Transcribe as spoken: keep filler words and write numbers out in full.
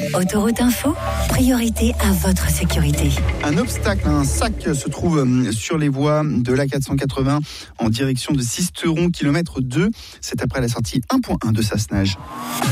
Autoroute Info, priorité à votre sécurité. Un obstacle, un sac se trouve sur les voies de l'A quatre cent quatre-vingts en direction de Sisteron, kilomètre deux. C'est après la sortie un point un de Sassenage.